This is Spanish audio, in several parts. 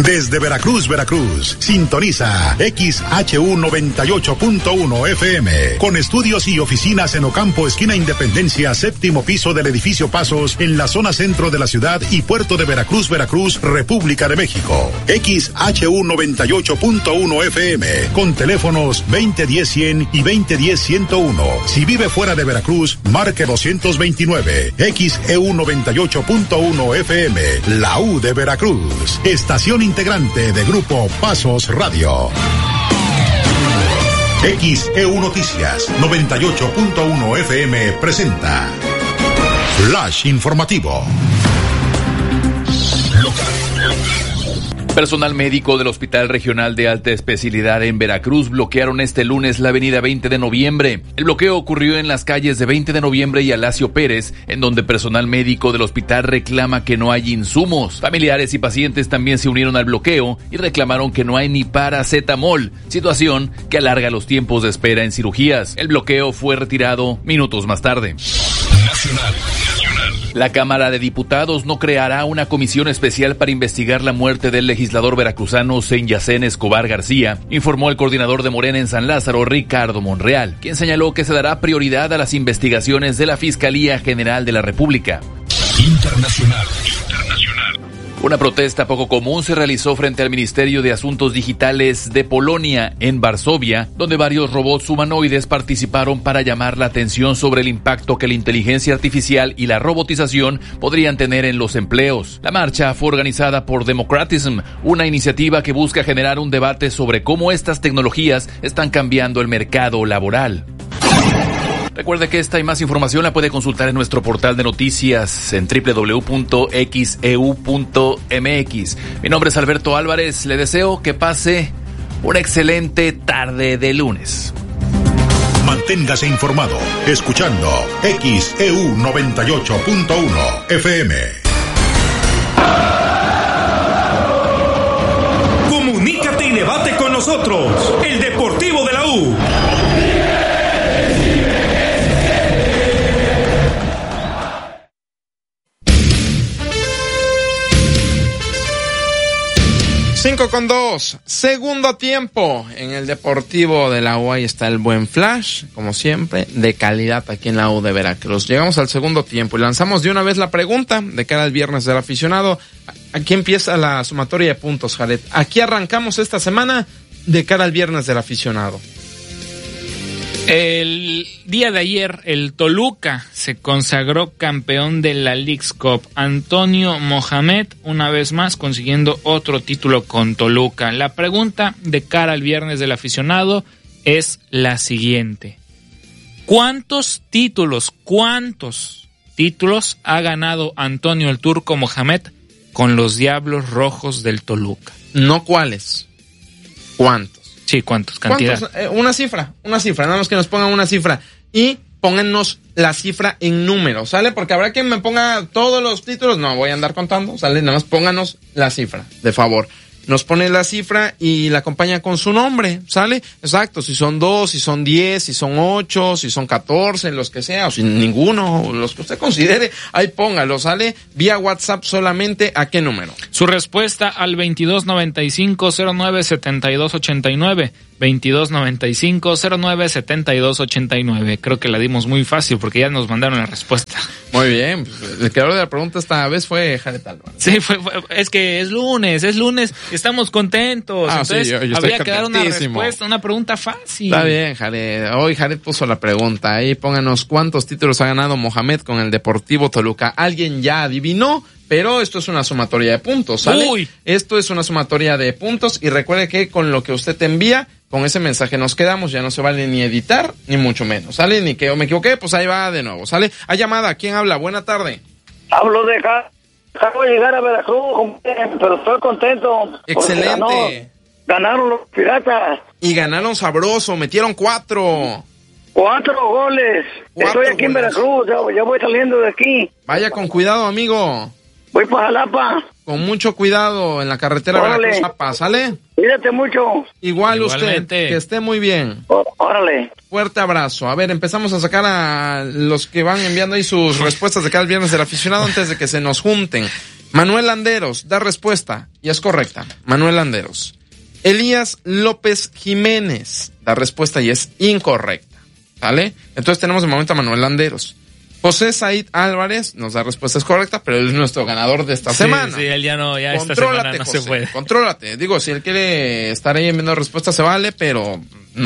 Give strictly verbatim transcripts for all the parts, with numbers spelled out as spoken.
Desde Veracruz, Veracruz, sintoniza X H U noventa y ocho punto uno F M, con estudios y oficinas en Ocampo, esquina Independencia, séptimo piso del edificio Pasos, en la zona centro de la ciudad y puerto de Veracruz, Veracruz, República de México. X H U noventa y ocho punto uno F M, con teléfonos veinte diez cien y veinte diez ciento uno. Si vive fuera de Veracruz, marque doscientos veintinueve. X E U noventa y ocho punto uno F M, la U de Veracruz. Estación integrante de Grupo Pasos Radio. X E U Noticias noventa y ocho punto uno F M presenta Flash Informativo. Personal médico del Hospital Regional de Alta Especialidad en Veracruz bloquearon este lunes la avenida veinte de noviembre. El bloqueo ocurrió en las calles de veinte de noviembre y Alacio Pérez, en donde personal médico del hospital reclama que no hay insumos. Familiares y pacientes también se unieron al bloqueo y reclamaron que no hay ni paracetamol, situación que alarga los tiempos de espera en cirugías. El bloqueo fue retirado minutos más tarde. Nacional. La Cámara de Diputados no creará una comisión especial para investigar la muerte del legislador veracruzano Senyacén Escobar García, informó el coordinador de Morena en San Lázaro, Ricardo Monreal, quien señaló que se dará prioridad a las investigaciones de la Fiscalía General de la República. Internacional. Internacional. Una protesta poco común se realizó frente al Ministerio de Asuntos Digitales de Polonia, en Varsovia, donde varios robots humanoides participaron para llamar la atención sobre el impacto que la inteligencia artificial y la robotización podrían tener en los empleos. La marcha fue organizada por Democratism, una iniciativa que busca generar un debate sobre cómo estas tecnologías están cambiando el mercado laboral. Recuerde que esta y más información la puede consultar en nuestro portal de noticias en doble u doble u doble u punto x e u punto m x. Mi nombre es Alberto Álvarez. Le deseo que pase una excelente tarde de lunes. Manténgase informado escuchando X E U noventa y ocho punto uno F M. Comunícate y debate con nosotros. El Deportivo de la U. cinco con dos, segundo tiempo en el Deportivo de la U. Ahí está el buen flash, como siempre, de calidad aquí en la U de Veracruz. Llegamos al segundo tiempo y lanzamos de una vez la pregunta de cara al viernes del aficionado. Aquí empieza la sumatoria de puntos, Jared. Aquí arrancamos esta semana de cara al viernes del aficionado. El día de ayer, el Toluca se consagró campeón de la Leagues Cup. Antonio Mohamed, una vez más, consiguiendo otro título con Toluca. La pregunta de cara al viernes del aficionado es la siguiente. ¿Cuántos títulos, cuántos títulos ha ganado Antonio el Turco Mohamed con los Diablos Rojos del Toluca? No cuáles, ¿cuántos? Sí, ¿cuántos? ¿Cantidad? ¿Cuántos? Eh, una cifra, una cifra, nada más que nos pongan una cifra. Y póngannos la cifra en números, ¿sale? Porque habrá quien me ponga todos los títulos, no voy a andar contando, ¿sale? Nada más pónganos la cifra, de favor. Nos pone la cifra y la acompaña con su nombre, ¿sale? Exacto, si son dos, si son diez, si son ocho, si son catorce, los que sea, o si ninguno, los que usted considere, ahí póngalo, ¿sale? Vía WhatsApp solamente, ¿a qué número? Su respuesta al veintidós noventa y cinco cero nueve setenta y dos ochenta y nueve. veintidós noventa y cinco cero nueve setenta y dos ochenta y nueve. Creo que la dimos muy fácil porque ya nos mandaron la respuesta. Muy bien, el creador de la pregunta esta vez fue Jared Álvarez. Sí, fue, fue, es que es lunes, es lunes, estamos contentos. Ah, entonces sí, yo, yo habría que dar una respuesta, una pregunta fácil. Está bien, Jared. Hoy Jared puso la pregunta. Ahí pónganos cuántos títulos ha ganado Mohamed con el Deportivo Toluca. ¿Alguien ya adivinó? Pero esto es una sumatoria de puntos, ¿sale? Uy. Esto es una sumatoria de puntos y recuerde que con lo que usted envía, con ese mensaje nos quedamos, ya no se vale ni editar, ni mucho menos, ¿sale? Ni que yo me equivoqué, pues ahí va de nuevo, ¿sale? Hay llamada, ¿quién habla? Buena tarde. Hablo de acá, acabo de llegar a Veracruz, pero estoy contento. Excelente. Ganó, ganaron los Piratas. Y ganaron sabroso, metieron cuatro. Cuatro goles. Cuatro estoy aquí goles. en Veracruz, ya, ya voy saliendo de aquí. Vaya con cuidado, amigo. Voy para Jalapa. Con mucho cuidado en la carretera Veracruz-Jalapa, ¿sale? Cuídate mucho. Igual Igualmente. usted, que esté muy bien. Ó- Órale. Fuerte abrazo. A ver, empezamos a sacar a los que van enviando ahí sus respuestas de cada viernes del aficionado antes de que se nos junten. Manuel Landeros da respuesta y es correcta. Manuel Landeros. Elías López Jiménez da respuesta y es incorrecta. ¿Vale? Entonces tenemos de momento a Manuel Landeros. José Said Álvarez nos da respuesta, es correcta, pero él es nuestro ganador de esta sí, semana. Sí, él ya no, ya esta contrólate, semana no José, se puede. Contrólate. Digo, si él quiere estar ahí enviando respuestas se vale, pero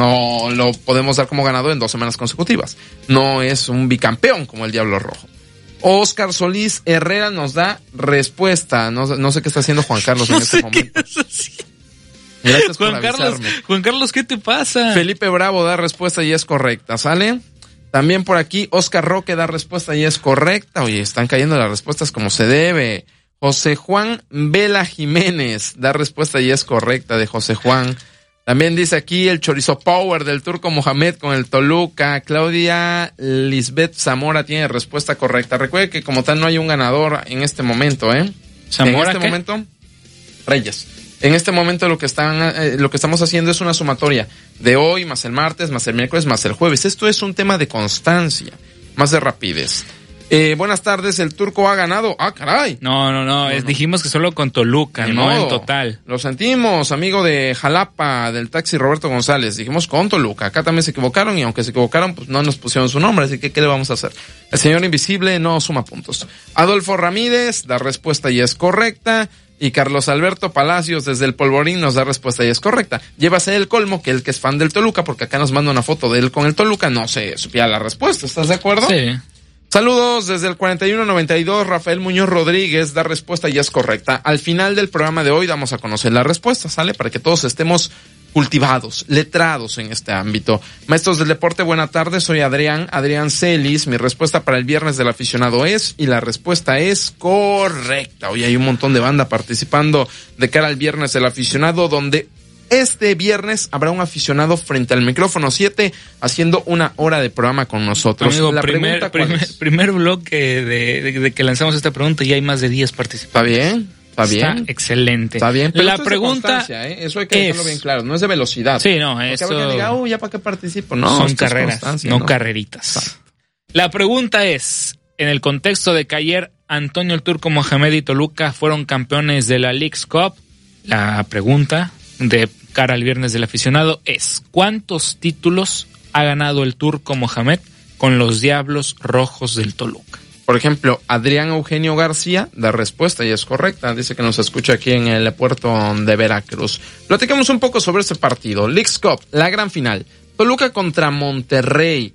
no lo podemos dar como ganador en dos semanas consecutivas. No es un bicampeón como el Diablo Rojo. Oscar Solís Herrera nos da respuesta. No, no sé qué está haciendo Juan Carlos no en este sé momento. Qué estás haciendo. Gracias Juan por Carlos, avisarme. Juan Carlos, ¿qué te pasa? Felipe Bravo da respuesta y es correcta, ¿sale? También por aquí Oscar Roque da respuesta y es correcta. Oye, están cayendo las respuestas como se debe. José Juan Vela Jiménez da respuesta y es correcta de José Juan. También dice aquí el Chorizo Power del Turco Mohamed con el Toluca. Claudia Lisbeth Zamora tiene respuesta correcta. Recuerde que como tal no hay un ganador en este momento, ¿eh? ¿Zamora En este qué? momento, Reyes. En este momento lo que están, eh, lo que estamos haciendo es una sumatoria de hoy, más el martes, más el miércoles, más el jueves. Esto es un tema de constancia, más de rapidez. Eh, buenas tardes, el Turco ha ganado. Ah, caray. No, no, no, es, no. dijimos que solo con Toluca, Ni no modo. en total. Lo sentimos, amigo de Jalapa, del taxi Roberto González. Dijimos con Toluca. Acá también se equivocaron y aunque se equivocaron, pues no nos pusieron su nombre. Así que, ¿qué le vamos a hacer? El señor Invisible no suma puntos. Adolfo Ramírez da respuesta y es correcta. Y Carlos Alberto Palacios desde el Polvorín nos da respuesta y es correcta. Llévase el colmo que él que es fan del Toluca, porque acá nos manda una foto de él con el Toluca, no se supiera la respuesta. ¿Estás de acuerdo? Sí. Saludos desde el cuarenta y uno noventa y dos, Rafael Muñoz Rodríguez da respuesta y es correcta. Al final del programa de hoy damos a conocer la respuesta, ¿sale? Para que todos estemos cultivados, letrados en este ámbito. Maestros del deporte, buena tarde, soy Adrián, Adrián Celis. Mi respuesta para el viernes del aficionado es, y la respuesta es correcta. Hoy hay un montón de banda participando de cara al viernes del aficionado, donde este viernes habrá un aficionado frente al micrófono siete haciendo una hora de programa con nosotros. Amigo, la primer, pregunta, ¿cuál primer, es? primer bloque de, de, de que lanzamos esta pregunta y hay más de diez participantes. ¿Está bien? ¿Está bien? Está excelente. Está bien, pero la esto es de pregunta constancia, ¿eh? Eso hay que dejarlo es- bien claro, no es de velocidad. Sí, no, Porque eso habrá quien diga, oh, ya para qué participo. No, son esto es carreras, constancia, no, carreritas. La pregunta es, en el contexto de que ayer Antonio el Turco Mohamed y Toluca fueron campeones de la Leagues Cup, la pregunta de cara al viernes del aficionado es, ¿cuántos títulos ha ganado el Turco Mohamed con los Diablos Rojos del Toluca? Por ejemplo, Adrián Eugenio García da respuesta y es correcta. Dice que nos escucha aquí en el puerto de Veracruz. Platicamos un poco sobre este partido. Leagues Cup, la gran final. Toluca contra Monterrey.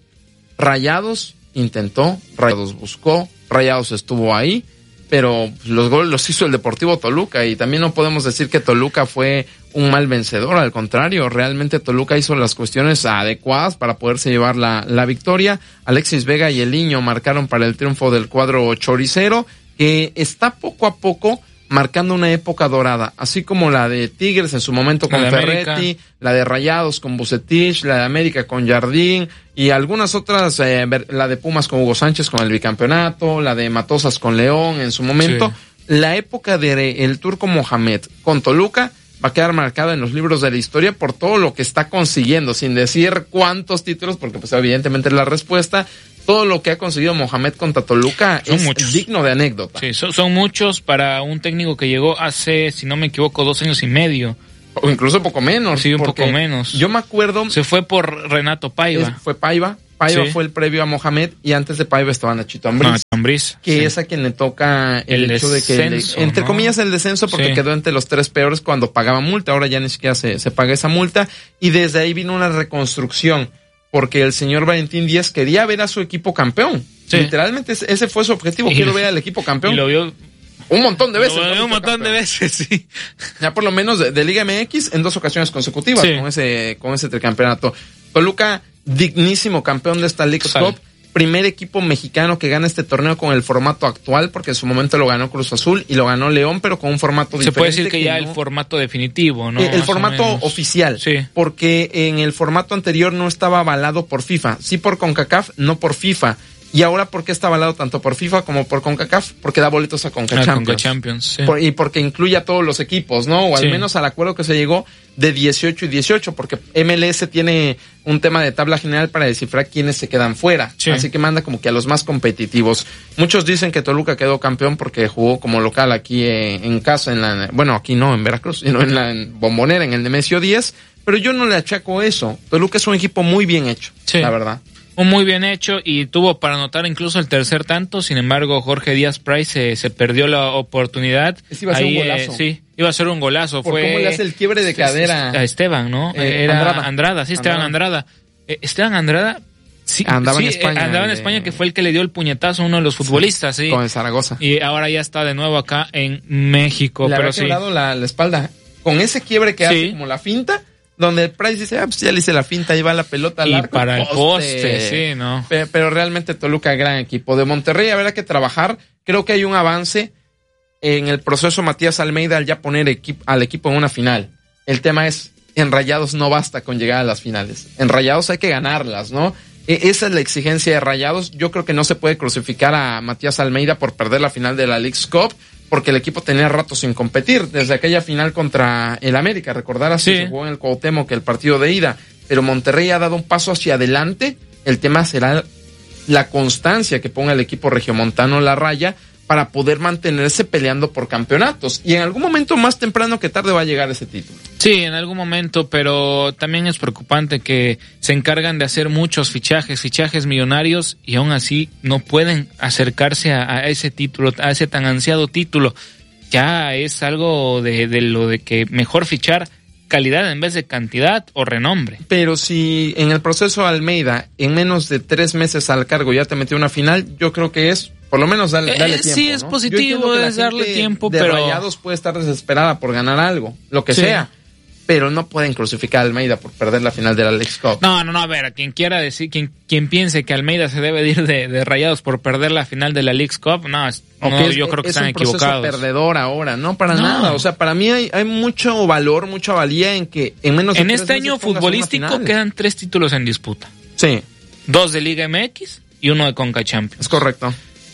Rayados intentó, Rayados buscó, Rayados estuvo ahí, pero los goles los hizo el Deportivo Toluca y también no podemos decir que Toluca fue un mal vencedor, al contrario, realmente Toluca hizo las cuestiones adecuadas para poderse llevar la, la victoria. Alexis Vega y Eliño marcaron para el triunfo del cuadro choricero, que está poco a poco marcando una época dorada, así como la de Tigres en su momento con La de América. Ferretti, la de Rayados con Bucetich, la de América con Jardín y algunas otras, eh, la de Pumas con Hugo Sánchez con el bicampeonato, la de Matosas con León en su momento. Sí. La época de el Turco Mohamed con Toluca va a quedar marcada en los libros de la historia por todo lo que está consiguiendo, sin decir cuántos títulos, porque pues evidentemente es la respuesta. Todo lo que ha conseguido Mohamed contra Toluca son es muchos. Digno de anécdota. Sí, son, son muchos para un técnico que llegó hace, si no me equivoco, dos años y medio. O incluso poco menos. Sí, un poco menos. Yo me acuerdo... Se fue por Renato Paiva. Fue Paiva. Paiva sí. Fue el previo a Mohamed y antes de Paiva estaba Nachito Ambriz. No, Ambriz que sí. es a quien le toca el, el hecho descenso, de que, le, entre ¿no? comillas, el descenso porque sí. quedó entre los tres peores cuando pagaba multa. Ahora ya ni siquiera se, se paga esa multa y desde ahí vino una reconstrucción porque el señor Valentín Díaz quería ver a su equipo campeón. Sí. Literalmente ese fue su objetivo. Y, Quiero ver al equipo campeón. Y lo vio un montón de veces. Lo vio un montón campeón. de veces, sí. Ya por lo menos de, de Liga M X en dos ocasiones consecutivas sí. con ese con ese tricampeonato. Toluca, dignísimo campeón de esta Leagues Cup. Primer equipo mexicano que gana este torneo con el formato actual, porque en su momento lo ganó Cruz Azul y lo ganó León, pero con un formato diferente. Se puede decir que, que ya no... el formato definitivo, ¿no? El, el formato oficial, sí. porque en el formato anterior no estaba avalado por FIFA, sí por CONCACAF, no por FIFA. Y ahora, ¿por qué está avalado tanto por FIFA como por CONCACAF? Porque da boletos a Conca A Champions. Conca Champions, sí. Por, y porque incluye a todos los equipos, ¿no? O al Sí. menos al acuerdo que se llegó de dieciocho y dieciocho, porque M L S tiene un tema de tabla general para descifrar quiénes se quedan fuera. Sí. Así que manda como que a los más competitivos. Muchos dicen que Toluca quedó campeón porque jugó como local aquí eh, en casa, en la, bueno, aquí no, en Veracruz, sino en la en Bombonera, en el Nemesio diez, pero yo no le achaco eso. Toluca es un equipo muy bien hecho, Sí. la verdad. Un muy bien hecho y tuvo para anotar incluso el tercer tanto. Sin embargo, Jorge Díaz Price se, se perdió la oportunidad. Ese iba a ser Ahí, un golazo. eh, sí, iba a ser un golazo. Por Fue cómo le hace el quiebre de cadera. a Esteban, ¿no? Eh, Era Andrada. Andrada, sí, Esteban Andrada. Eh, Esteban Andrada. Sí, Andaba en sí, España, eh, andaba en de- España, que fue el que le dio el puñetazo a uno de los futbolistas, sí. Con el Zaragoza. Y ahora ya está de nuevo acá en México, Le pero había sí. quebrado la, la espalda. Con ese quiebre que Sí. hace como la finta, donde el Price dice, ah, pues ya le hice la finta, ahí va la pelota al Y arco, para el poste, sí, ¿no? Pe- Pero realmente Toluca, gran equipo. De Monterrey habrá que trabajar. Creo que hay un avance en el proceso Matías Almeida al ya poner equi- al equipo en una final. El tema es, en Rayados no basta con llegar a las finales. En Rayados hay que ganarlas, ¿no? E- esa es la exigencia de Rayados. Yo creo que no se puede crucificar a Matías Almeida por perder la final de la Leagues Cup, porque el equipo tenía rato sin competir, desde aquella final contra el América. Recordarás Sí. que se jugó en el Cuauhtémoc, el partido de ida. Pero Monterrey ha dado un paso hacia adelante. El tema será la constancia que ponga el equipo regiomontano la raya para poder mantenerse peleando por campeonatos. Y en algún momento más temprano que tarde va a llegar ese título. Sí, en algún momento, pero también es preocupante que se encargan de hacer muchos fichajes, fichajes millonarios, y aún así no pueden acercarse a, a ese título, a ese tan ansiado título. Ya es algo de, de lo de que mejor fichar calidad en vez de cantidad o renombre. Pero si en el proceso Almeida, en menos de tres meses al cargo, ya te metió una final, yo creo que es, por lo menos, dale, dale Eh, tiempo. sí, es ¿no? positivo, Yo entiendo que la es darle gente tiempo, de pero- Rayados puede estar desesperada por ganar algo, lo que Sí. sea. Pero no pueden crucificar a Almeida por perder la final de la Leagues Cup. No, no, no, a ver, a quien quiera decir, quien, quien piense que Almeida se debe de ir de, de Rayados por perder la final de la Leagues Cup, no, es- O no, que es- yo creo que es están un proceso equivocados. perdedor ahora, no para No. nada. O sea, para mí hay, hay mucho valor, mucha valía en que en menos de En tres este meses año pongas una futbolístico final. quedan tres títulos en disputa. Sí, Dos de Liga M X y uno de Conca Champions. es correcto.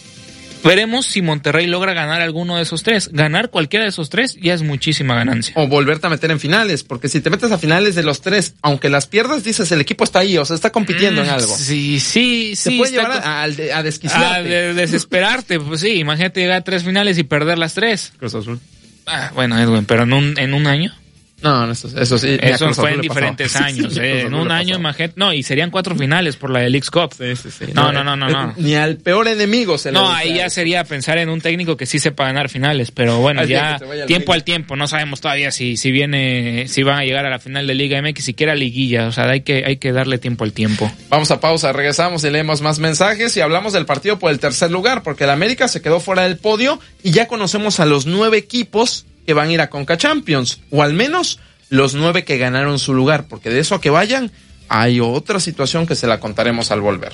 Veremos si Monterrey logra ganar alguno de esos tres. Ganar cualquiera de esos tres ya es muchísima ganancia. O volverte a meter en finales, porque si te metes a finales de los tres, aunque las pierdas, dices, el equipo está ahí, o sea, está compitiendo Mm, en algo. Sí, sí, Se sí. puede está llevar co- a, a, a desquiciarte. a de- desesperarte. Pues sí, imagínate llegar a tres finales y perder las tres. Cruz Azul. Ah, bueno, Edwin, pero en un, en un año. No, no, eso, eso sí. ni a Eso Cruz fue Azul en le pasó. diferentes Sí, sí, años. sí, eh. Cruz En Azul un le año, pasó. imagínate. No, y serían cuatro finales por la de Leagues Cup. Sí, sí, sí. No, no, no, no, no. Ni al peor enemigo se le No, desea ahí ya eso. sería pensar en un técnico que sí sepa ganar finales, pero bueno, Al día ya que se vaya al tiempo Liga. al tiempo, no sabemos todavía si si viene, si van a llegar a la final de Liga M X, siquiera liguilla, o sea, hay que hay que darle tiempo al tiempo. Vamos a pausa, regresamos y leemos más mensajes y hablamos del partido por el tercer lugar, porque el América se quedó fuera del podio y ya conocemos a los nueve equipos que van a ir a Conca Champions, o al menos los nueve que ganaron su lugar, porque de eso a que vayan, hay otra situación que se la contaremos al volver.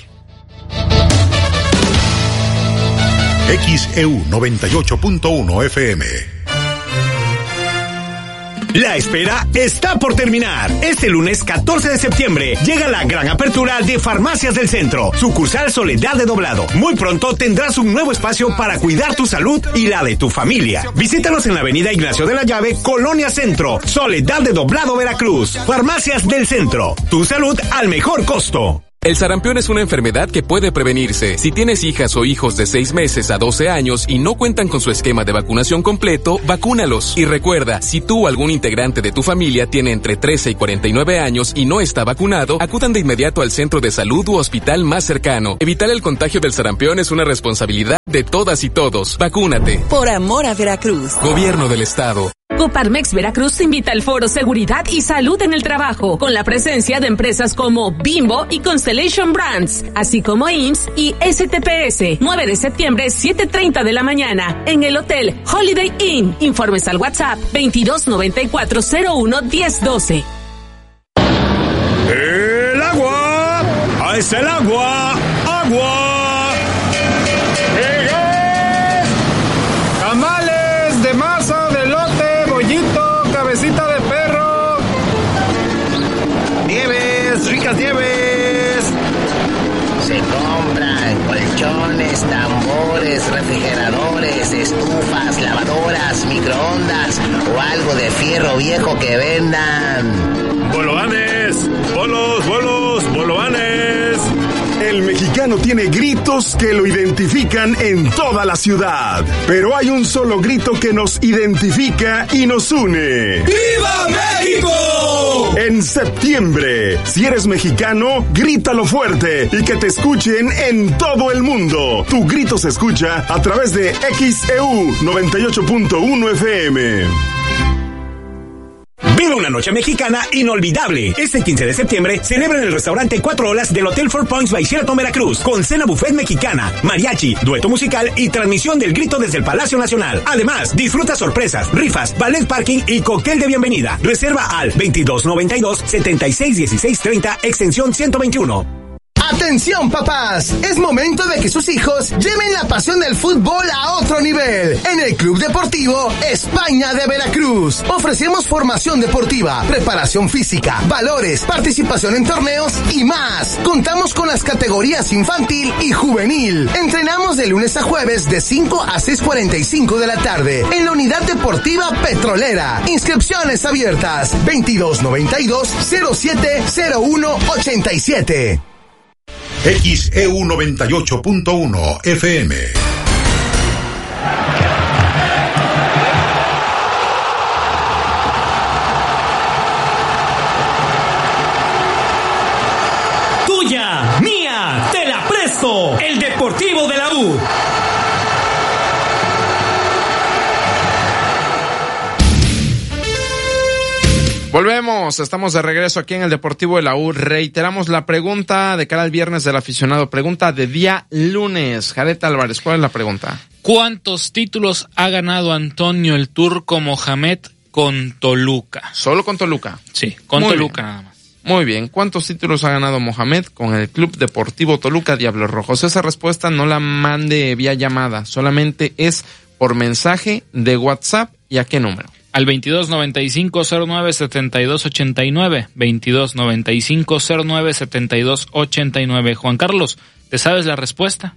X E U noventa y ocho punto uno F M. La espera está por terminar. Este lunes catorce de septiembre llega la gran apertura de Farmacias del Centro, sucursal Soledad de Doblado. Muy pronto tendrás un nuevo espacio para cuidar tu salud y la de tu familia. Visítanos en la avenida Ignacio de la Llave, Colonia Centro, Soledad de Doblado, Veracruz. Farmacias del Centro, tu salud al mejor costo. El sarampión es una enfermedad que puede prevenirse. Si tienes hijas o hijos de seis meses a doce años y no cuentan con su esquema de vacunación completo, vacúnalos. Y recuerda, si tú o algún integrante de tu familia tiene entre trece y cuarenta y nueve años y no está vacunado, acudan de inmediato al centro de salud u hospital más cercano. Evitar el contagio del sarampión es una responsabilidad de todas y todos. Vacúnate. Por amor a Veracruz. Gobierno del Estado. Coparmex Veracruz te invita al foro Seguridad y Salud en el Trabajo, con la presencia de empresas como Bimbo y Constellation Brands, así como I M S S y S T P S. nueve de septiembre, siete treinta de la mañana, en el Hotel Holiday Inn. Informes al WhatsApp veintidós noventa y cuatro cero uno diez doce. ¡El agua! ¡Ahí está el agua! ¡Agua! Tamales de masa, de elote, bollito, cabecita de perro. Nieves, ricas nieves. Se compra en Colchón televisores, tambores, refrigeradores, estufas, lavadoras, microondas o algo de fierro viejo que vendan. ¡Bolovanes! ¡Bolos, bolos, bolovanes! El mexicano tiene gritos que lo identifican en toda la ciudad, pero hay un solo grito que nos identifica y nos une. ¡Viva México! En septiembre, si eres mexicano, grítalo fuerte y que te escuchen en todo el mundo. Tu grito se escucha a través de X E U noventa y ocho punto uno F M. Vive una noche mexicana inolvidable. Este quince de septiembre celebra en el restaurante Cuatro Olas del Hotel Four Points by Sheraton Veracruz con cena buffet mexicana, mariachi, dueto musical y transmisión del grito desde el Palacio Nacional. Además, disfruta sorpresas, rifas, ballet parking y cóctel de bienvenida. Reserva al veintidós noventa y dos, setenta y seis dieciséis treinta, extensión ciento veintiuno. ¡Atención, papás! Es momento de que sus hijos lleven la pasión del fútbol a otro nivel. En el Club Deportivo España de Veracruz ofrecemos formación deportiva, preparación física, valores, participación en torneos y más. Contamos con las categorías infantil y juvenil. Entrenamos de lunes a jueves de cinco a seis cuarenta y cinco de la tarde en la Unidad Deportiva Petrolera. Inscripciones abiertas veintidós noventa y dos, cero siete cero uno ochenta y siete. X E U noventa y ocho punto uno F M. Tuya, mía, te la presto. El Deportivo de la U. Volvemos, estamos de regreso aquí en el Deportivo de la U. Reiteramos la pregunta de cara al viernes del aficionado. Pregunta de día lunes. Jared Álvarez, ¿cuál es la pregunta? ¿Cuántos títulos ha ganado Antonio el Turco Mohamed con Toluca? ¿Solo con Toluca? Sí, con Muy Toluca bien. nada más. Muy bien. ¿Cuántos títulos ha ganado Mohamed con el Club Deportivo Toluca Diablos Rojos? Esa respuesta no la mande vía llamada, solamente es por mensaje de WhatsApp. ¿Y a qué número? Al veintidós noventa y cinco, cero nueve, setenta y dos ochenta y nueve. veintidós noventa y cinco, cero nueve, setenta y dos ochenta y nueve. Juan Carlos, ¿te sabes la respuesta?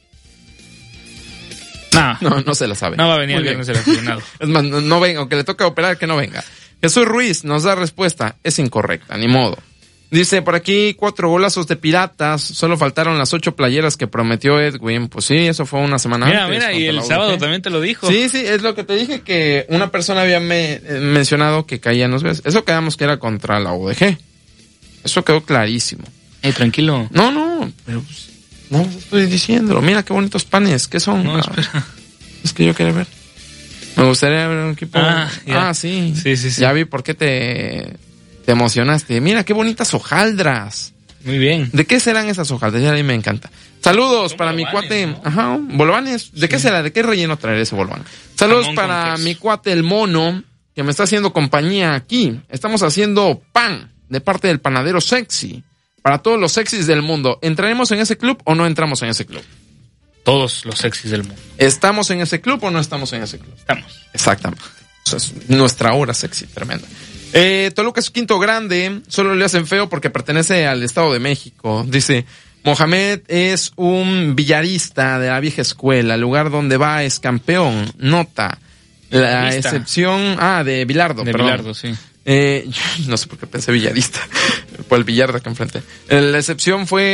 No, no, no se la sabe. No va a venir Muy el viernes bien. del aficionado. Es más, no, no venga, aunque le toque operar, que no venga. Jesús Ruiz nos da respuesta, es incorrecta, ni modo. Dice por aquí, cuatro golazos de Piratas, solo faltaron las ocho playeras que prometió Edwin. Pues sí, eso fue una semana mira, antes. Mira, mira, y el sábado también te lo dijo. Sí, sí, es lo que te dije, que una persona había me, eh, mencionado que caían los veces. Eso quedamos que era contra la U D G. Eso quedó clarísimo. Eh, tranquilo. No, no, pero pues, no estoy diciéndolo. Mira qué bonitos panes, ¿qué son? No, ah, espera. Es que yo quería ver. Me gustaría ver un equipo. Ah, ah sí. Sí, sí, sí. Ya vi por qué te... Te emocionaste. Mira qué bonitas hojaldras. Muy bien. ¿De qué serán esas hojaldras? Ya a mí me encanta. Saludos para mi cuate. ¿No? Ajá, bolovanes. ¿De sí. qué será? ¿De qué relleno traerá ese bolván? Saludos Jamón para mi cuate el mono, que me está haciendo compañía aquí. Estamos haciendo pan de parte del panadero sexy. Para todos los sexys del mundo. ¿Entraremos en ese club o no entramos en ese club? Todos los sexys del mundo. ¿Estamos en ese club o no estamos en ese club? Estamos. Exactamente. O sea, es nuestra hora sexy, tremenda. Eh, Toluca es quinto grande, solo le hacen feo porque pertenece al Estado de México. Dice, Mohamed es un billarista de la vieja escuela, el lugar donde va es campeón. Nota, la Vista. excepción, ah, de Bilardo, de perdón. Bilardo, sí. Eh, yo no sé por qué pensé billarista, por el billar de acá enfrente. La excepción fue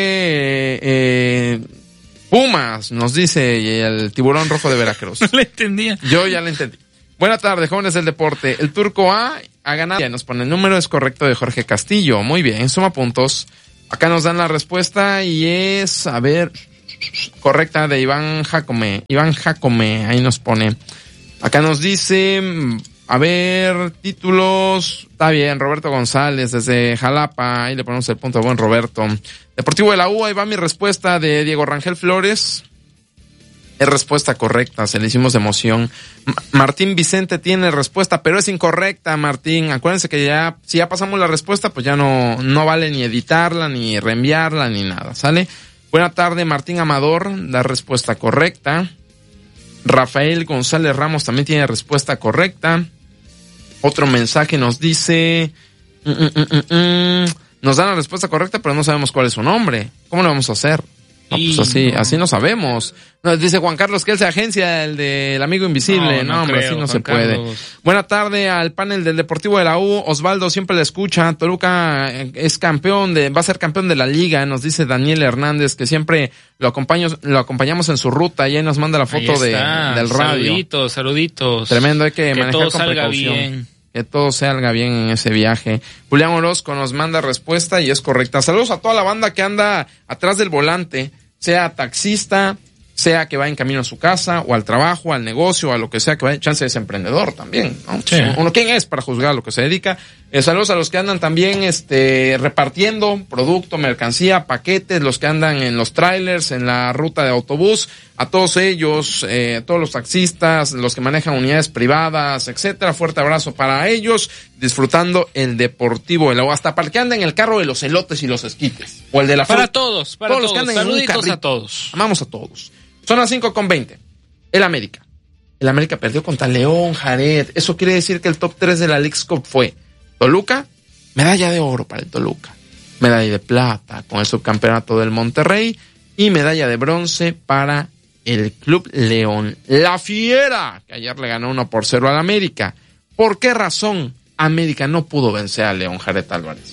eh, Pumas, nos dice el tiburón rojo de Veracruz. No le entendía. Yo ya le entendí. Buenas tardes, jóvenes del deporte. El Turco A ha ganado. Nos pone el número, es correcto, de Jorge Castillo. Muy bien, suma puntos. Acá nos dan la respuesta y es, a ver, correcta, de Iván Jacome. Iván Jacome, ahí nos pone. Acá nos dice, a ver, títulos. Está bien, Roberto González desde Jalapa. Ahí le ponemos el punto a buen Roberto. Deportivo de la U, ahí va mi respuesta de Diego Rangel Flores. Es respuesta correcta, se le hicimos de emoción. M- Martín Vicente tiene respuesta, pero es incorrecta, Martín. Acuérdense que ya, si ya pasamos la respuesta, pues ya no, no vale ni editarla, ni reenviarla, ni nada, ¿sale? Buena tarde, Martín Amador, da respuesta correcta. Rafael González Ramos también tiene respuesta correcta. Otro mensaje nos dice... Mm, mm, mm, mm, nos dan la respuesta correcta, pero no sabemos cuál es su nombre. ¿Cómo lo vamos a hacer? No, pues así, así no sabemos. Nos dice Juan Carlos que él se agencia el del amigo invisible. No, no, no hombre, creo, así no Juan se Carlos. Puede. Buena tarde al panel del Deportivo de la U. Osvaldo siempre le escucha. Toluca es campeón de, va a ser campeón de la liga. Nos dice Daniel Hernández que siempre lo acompañamos, lo acompañamos en su ruta y ahí nos manda la foto de, del radio. Saluditos, saluditos. Tremendo, hay que, que manejar todo con salga precaución. Bien. Que todo salga bien en ese viaje. Julián Orozco nos manda respuesta y es correcta. Saludos a toda la banda que anda atrás del volante, sea taxista, sea que va en camino a su casa, o al trabajo, al negocio, a lo que sea que vaya. Chance es emprendedor también, ¿no? Sí. Uno, ¿quién es para juzgar a lo que se dedica? Eh, saludos a los que andan también este repartiendo producto, mercancía, paquetes, los que andan en los trailers, en la ruta de autobús, a todos ellos, eh, a todos los taxistas, los que manejan unidades privadas, etcétera. Fuerte abrazo para ellos, disfrutando el Deportivo de la U, hasta para el que anda en el carro de los elotes y los esquites, o el de la Para fruta. todos, para todos, todos los que andan en un saluditos carrito. a todos. Amamos a todos. Son las cinco con veinte. El América. El América perdió contra León, Jared. Eso quiere decir que el top tres de la Leagues Cup fue Toluca, medalla de oro para el Toluca, medalla de plata con el subcampeonato del Monterrey y medalla de bronce para el Club León. La Fiera, que ayer le ganó uno por cero al América. ¿Por qué razón América no pudo vencer a León, Jared Álvarez?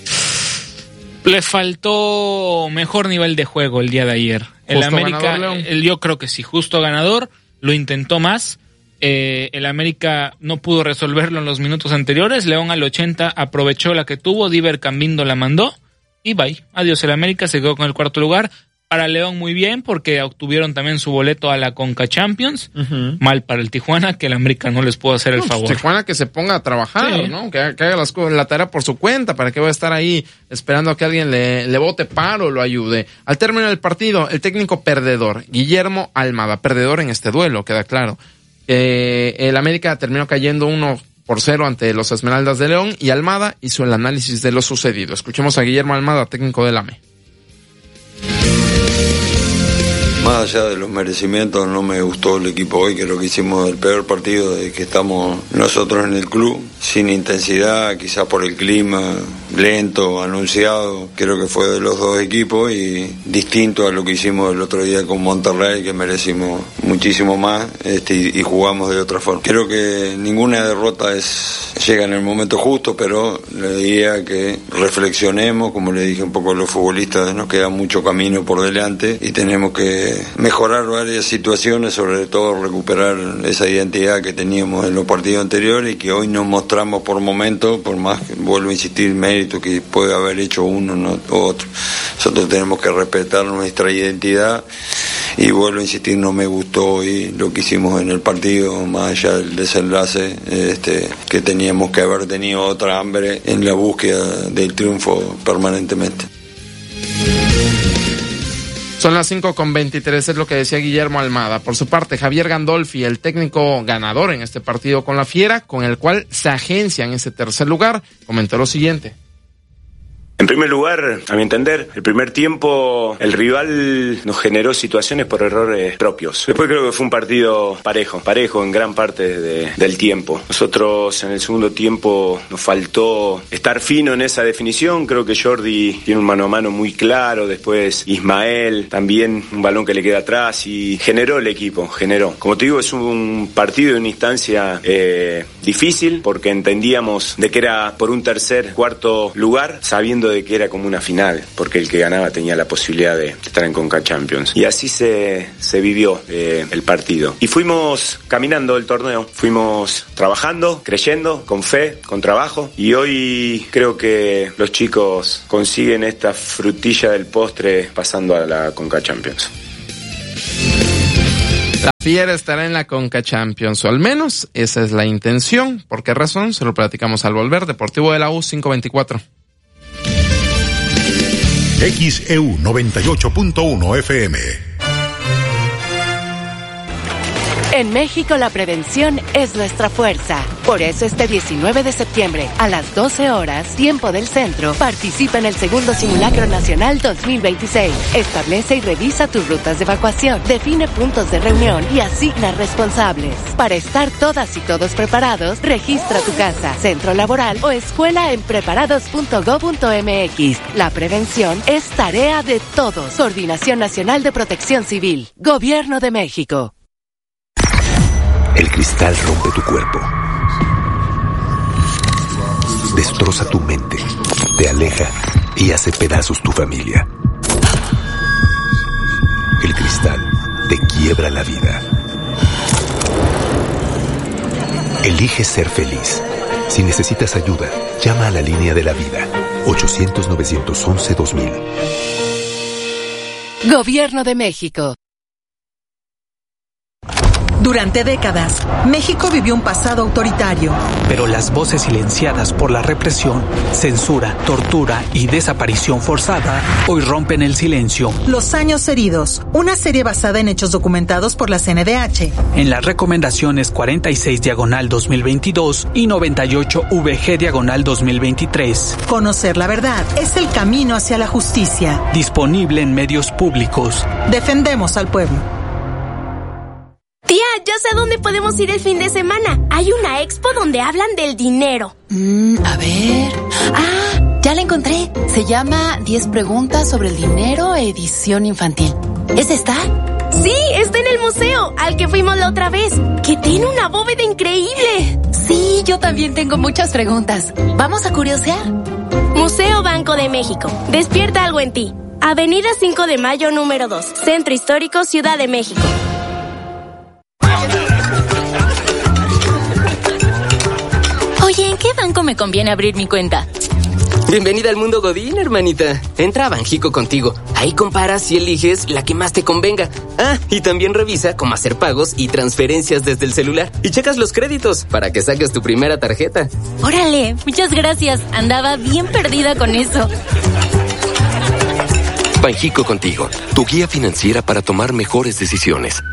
Le faltó mejor nivel de juego el día de ayer. El América, el, yo creo que sí, justo ganador, lo intentó más. Eh, el América no pudo resolverlo en los minutos anteriores. León al ochenta aprovechó la que tuvo, Diver Cambindo la mandó y bye. Adiós, el América se quedó con el cuarto lugar. Para León muy bien porque obtuvieron también su boleto a la Conca Champions. Uh-huh. Mal para el Tijuana, que el América no les pudo hacer no, el favor. Pues Tijuana que se ponga a trabajar, sí. ¿no? Que, que haga las, la tarea por su cuenta, para que va a estar ahí esperando a que alguien le, le bote paro o lo ayude. Al término del partido, el técnico perdedor, Guillermo Almada, perdedor en este duelo, queda claro. Eh, el América terminó cayendo uno por cero ante los Esmeraldas de León y Almada hizo el análisis de lo sucedido. Escuchemos a Guillermo Almada, técnico del A M E. Más allá de los merecimientos, no me gustó el equipo hoy, que es lo que hicimos el peor partido de que estamos nosotros en el club, sin intensidad, quizás por el clima, lento, anunciado, creo que fue de los dos equipos y distinto a lo que hicimos el otro día con Monterrey, que merecimos muchísimo más este, y, y jugamos de otra forma. Creo que ninguna derrota es llega en el momento justo, pero le diría que reflexionemos, como le dije un poco a los futbolistas, nos queda mucho camino por delante y tenemos que mejorar varias situaciones, sobre todo recuperar esa identidad que teníamos en los partidos anteriores y que hoy nos mostramos por momentos, por más que vuelvo a insistir, mérito que puede haber hecho uno no, o otro. Nosotros tenemos que respetar nuestra identidad y vuelvo a insistir, no me gustó hoy lo que hicimos en el partido, más allá del desenlace, este, que teníamos que haber tenido otra hambre en la búsqueda del triunfo permanentemente. Son las cinco con veintitrés, es lo que decía Guillermo Almada. Por su parte, Javier Gandolfi, el técnico ganador en este partido con la Fiera, con el cual se agencia en ese tercer lugar, comentó lo siguiente. En primer lugar, a mi entender, el primer tiempo el rival nos generó situaciones por errores propios. Después creo que fue un partido parejo, parejo en gran parte de, del tiempo. Nosotros en el segundo tiempo nos faltó estar fino en esa definición. Creo que Jordi tiene un mano a mano muy claro. Después Ismael, también un balón que le queda atrás y generó el equipo, generó. Como te digo, es un partido de una instancia eh, difícil porque entendíamos de que era por un tercer, cuarto lugar, sabiendo de que era como una final, porque el que ganaba tenía la posibilidad de estar en Conca Champions. Y así se, se vivió eh, el partido. Y fuimos caminando el torneo, fuimos trabajando, creyendo, con fe, con trabajo. Y hoy creo que los chicos consiguen esta frutilla del postre pasando a la Conca Champions. La Fiera estará en la Conca Champions, o al menos esa es la intención. ¿Por qué razón? Se lo platicamos al volver. Deportivo de la U cinco veinticuatro. X E U noventa y ocho punto uno F M. En México la prevención es nuestra fuerza. Por eso este diecinueve de septiembre, a las doce horas, tiempo del centro, participa en el segundo Simulacro Nacional dos mil veintiséis. Establece y revisa tus rutas de evacuación, define puntos de reunión y asigna responsables. Para estar todas y todos preparados, registra tu casa, centro laboral o escuela en preparados punto gob punto eme equis. La prevención es tarea de todos. Coordinación Nacional de Protección Civil. Gobierno de México. El cristal rompe tu cuerpo. Destroza tu mente, te aleja y hace pedazos tu familia. El cristal te quiebra la vida. Elige ser feliz. Si necesitas ayuda, llama a la línea de la vida. ochocientos, novecientos once, dos mil. Gobierno de México. Durante décadas, México vivió un pasado autoritario. Pero las voces silenciadas por la represión, censura, tortura y desaparición forzada hoy rompen el silencio. Los años heridos, una serie basada en hechos documentados por la C N D H. En las recomendaciones cuarenta y seis diagonal dos mil veintidós y noventa y ocho V G diagonal dos mil veintitrés. Conocer la verdad es el camino hacia la justicia. Disponible en medios públicos. Defendemos al pueblo. Tía, ya sé a dónde podemos ir el fin de semana. Hay una expo donde hablan del dinero. Mm, a ver... Ah, ya la encontré. Se llama diez preguntas sobre el dinero, edición infantil. ¿Es esta? Sí, está en el museo, al que fuimos la otra vez, que tiene una bóveda increíble. Sí, yo también tengo muchas preguntas. ¿Vamos a curiosear? Museo Banco de México. Despierta algo en ti. Avenida cinco de Mayo, número dos. Centro Histórico, Ciudad de México. Oye, ¿en qué banco me conviene abrir mi cuenta? Bienvenida al mundo Godín, hermanita. Entra a Banjico Contigo. Ahí comparas y eliges la que más te convenga. Ah, y también revisa cómo hacer pagos y transferencias desde el celular. Y checas los créditos para que saques tu primera tarjeta. Órale, muchas gracias. Andaba bien perdida con eso. Banjico Contigo, tu guía financiera para tomar mejores decisiones.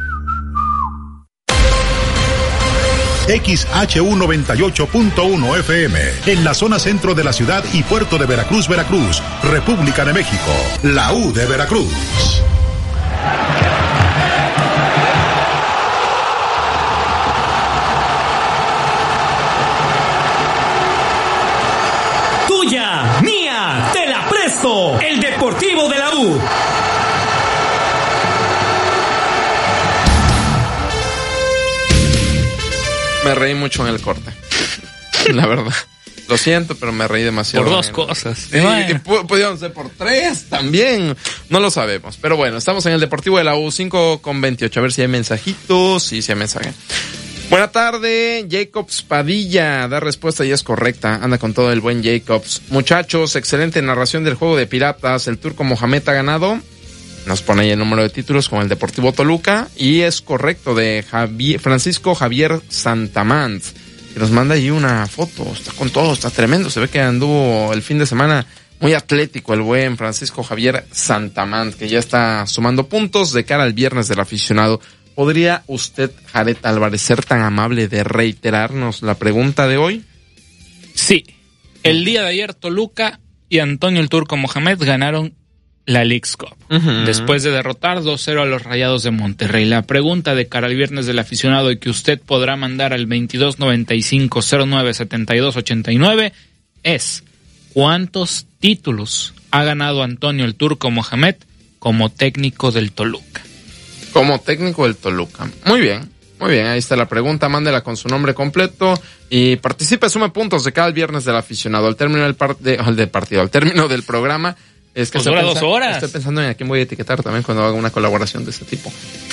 X H U noventa y ocho punto uno F M, en la zona centro de la ciudad y puerto de Veracruz, Veracruz, República de México, la U de Veracruz. Tuya, mía, te la presto, el Deportivo de la U. Me reí mucho en el corte. La verdad. Lo siento, pero me reí demasiado. Por dos en... cosas. Sí, bueno. Pudieron ser por tres también. No lo sabemos. Pero bueno, estamos en el Deportivo de la U, cinco con veintiocho. A ver si hay mensajitos. Sí, sí hay mensaje. Buena tarde, Jacobs Padilla. Da respuesta y es correcta. Anda con todo el buen Jacobs. Muchachos, excelente narración del juego de Piratas. El turco Mohamed ha ganado. Nos pone ahí el número de títulos con el Deportivo Toluca. Y es correcto, de Javier, Francisco Javier Santamant, que nos manda ahí una foto. Está con todo, está tremendo. Se ve que anduvo el fin de semana muy atlético el buen Francisco Javier Santamant, que ya está sumando puntos de cara al viernes del aficionado. ¿Podría usted, Jared Álvarez, ser tan amable de reiterarnos la pregunta de hoy? Sí. El día de ayer Toluca y Antonio el Turco Mohamed ganaron la Leagues Cup, uh-huh. después de derrotar dos cero a los Rayados de Monterrey. La pregunta de cara al viernes del aficionado y que usted podrá mandar al veintidós noventa y cinco cero nueve setenta y dos ochenta y nueve es: ¿cuántos títulos ha ganado Antonio el Turco Mohamed como técnico del Toluca? Como técnico del Toluca. Muy bien, muy bien, ahí está la pregunta. Mándela con su nombre completo y participe, sume puntos de cada viernes del aficionado. Al término del, par- de, del partido, al término del programa. Es que pues dura dos horas. Estoy pensando en a quién voy a etiquetar también cuando haga una colaboración de este tipo.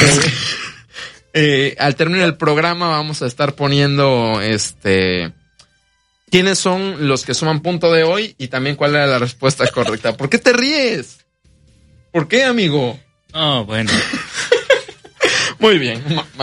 eh, al término del programa vamos a estar poniendo este quiénes son los que suman punto de hoy y también cuál era la respuesta correcta. ¿Por qué te ríes? ¿Por qué, amigo? Oh, bueno. Muy bien.